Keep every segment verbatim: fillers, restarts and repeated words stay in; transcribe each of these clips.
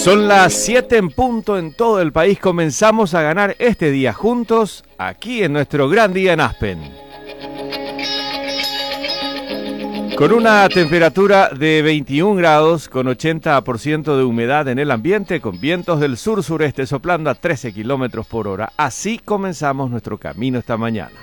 Son las siete en punto en todo el país. Comenzamos a ganar este día juntos, aquí en nuestro gran día en Aspen. Con una temperatura de veintiún grados, con ochenta por ciento de humedad en el ambiente, con vientos del sur-sureste soplando a trece kilómetros por hora. Así comenzamos nuestro camino esta mañana.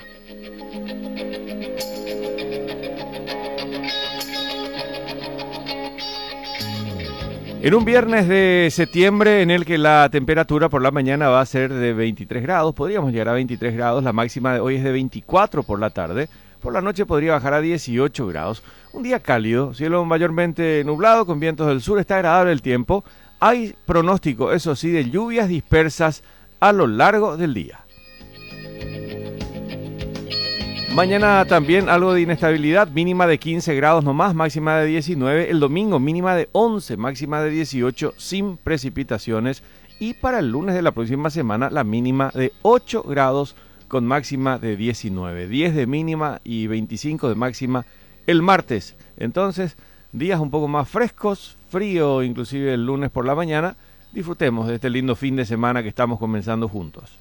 En un viernes de septiembre en el que la temperatura por la mañana va a ser de veintitrés grados, podríamos llegar a veintitrés grados, la máxima de hoy es de veinticuatro por la tarde, por la noche podría bajar a dieciocho grados. Un día cálido, cielo mayormente nublado con vientos del sur, está agradable el tiempo. Hay pronóstico, eso sí, de lluvias dispersas a lo largo del día. Mañana también algo de inestabilidad, mínima de quince grados nomás, máxima de diecinueve. El domingo mínima de once, máxima de dieciocho, sin precipitaciones. Y para el lunes de la próxima semana la mínima de ocho grados con máxima de diecinueve. diez de mínima y veinticinco de máxima el martes. Entonces, días un poco más frescos, frío inclusive el lunes por la mañana. Disfrutemos de este lindo fin de semana que estamos comenzando juntos.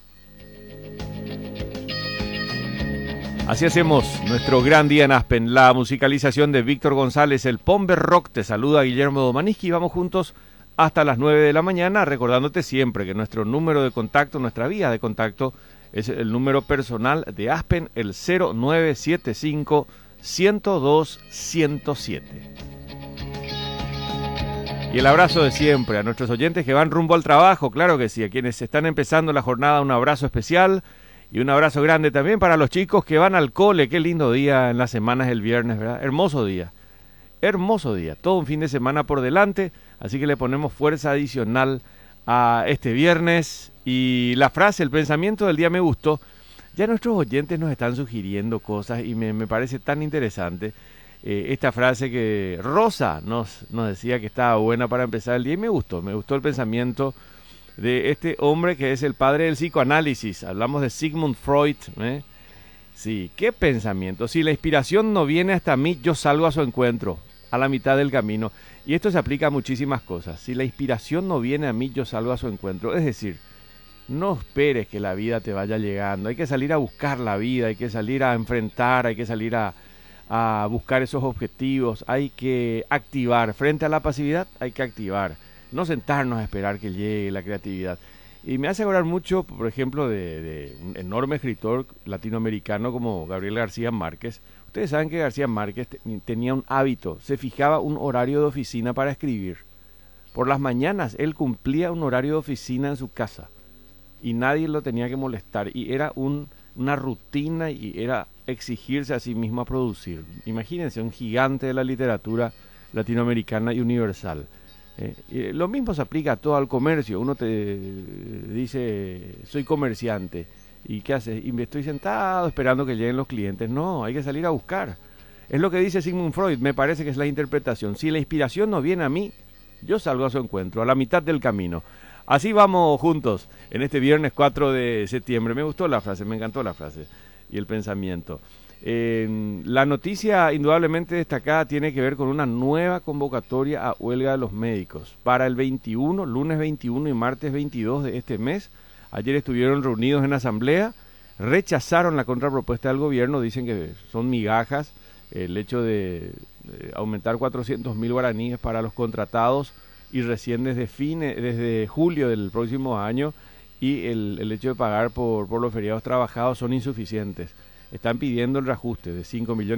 Así hacemos nuestro gran día en Aspen, la musicalización de Víctor González, el Pomber Rock. Te saluda Guillermo Domaniski. Vamos juntos hasta las nueve de la mañana, recordándote siempre que nuestro número de contacto, nuestra vía de contacto, es el número personal de Aspen, el cero nueve siete cinco, uno cero dos, uno cero siete. Y el abrazo de siempre a nuestros oyentes que van rumbo al trabajo, claro que sí, a quienes están empezando la jornada, un abrazo especial. Y un abrazo grande también para los chicos que van al cole. Qué lindo día en las semanas el viernes, ¿verdad? Hermoso día. Hermoso día. Todo un fin de semana por delante. Así que le ponemos fuerza adicional a este viernes. Y la frase, el pensamiento del día me gustó. Ya nuestros oyentes nos están sugiriendo cosas y me, me parece tan interesante. Eh, esta frase que Rosa nos, nos decía que estaba buena para empezar el día y me gustó. Me gustó el pensamiento de este hombre que es el padre del psicoanálisis. Hablamos de Sigmund Freud, ¿eh? Sí, qué pensamiento. Si la inspiración no viene hasta mí, yo salgo a su encuentro, a la mitad del camino. Y esto se aplica a muchísimas cosas. Si la inspiración no viene a mí, yo salgo a su encuentro. Es decir, no esperes que la vida te vaya llegando. Hay que salir a buscar la vida, hay que salir a enfrentar, hay que salir a, a buscar esos objetivos. Hay que activar. Frente a la pasividad, hay que activar. No sentarnos a esperar que llegue la creatividad. Y me hace acordar mucho, por ejemplo, de, de un enorme escritor latinoamericano como Gabriel García Márquez. Ustedes saben que García Márquez te, tenía un hábito, se fijaba un horario de oficina para escribir. Por las mañanas él cumplía un horario de oficina en su casa y nadie lo tenía que molestar. Y era un, una rutina y era exigirse a sí mismo a producir. Imagínense, un gigante de la literatura latinoamericana y universal. Eh, y lo mismo se aplica a todo al comercio. Uno te dice, soy comerciante. ¿Y qué haces? Y me estoy sentado esperando que lleguen los clientes. No, hay que salir a buscar. Es lo que dice Sigmund Freud, me parece que es la interpretación. Si la inspiración no viene a mí, yo salgo a su encuentro, a la mitad del camino. Así vamos juntos en este viernes cuatro de septiembre. Me gustó la frase, me encantó la frase y el pensamiento. Eh, la noticia indudablemente destacada tiene que ver con una nueva convocatoria a huelga de los médicos para el veintiuno, lunes veintiuno y martes veintidós de este mes. Ayer estuvieron reunidos en asamblea, rechazaron la contrapropuesta del gobierno, dicen que son migajas el hecho de, de aumentar cuatrocientos mil guaraníes para los contratados y recién desde fines, desde julio del próximo año, y el, el hecho de pagar por, por los feriados trabajados son insuficientes. Están pidiendo el reajuste de cinco millones